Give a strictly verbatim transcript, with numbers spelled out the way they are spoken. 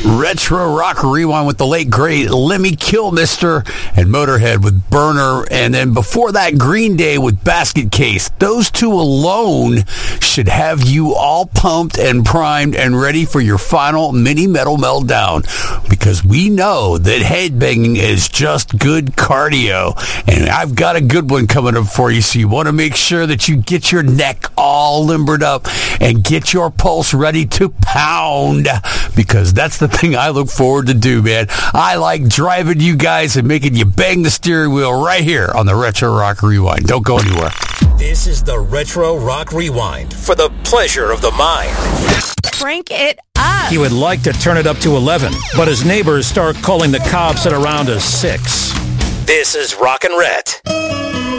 Retro Rock Rewind with the late, great Lemmy Kilmister and Motorhead with Burner. And then before that, Green Day with Basket Case. Those two alone should have you all pumped and primed and ready for your final mini metal meltdown, because we know that headbanging is just good cardio. And I've got a good one coming up for you, so you want to make sure that you get your neck all limbered up and get your pulse ready to pound, because that's the thing I look forward to do, man. I like driving you guys and making you bang the steering wheel right here on the Retro Rock Rewind. Don't go anywhere. This is the Retro Rock Rewind for the pleasure of the mind. Crank it up. He would like to turn it up to eleven, but his neighbors start calling the cops at around a six. This is Rockin' Ret.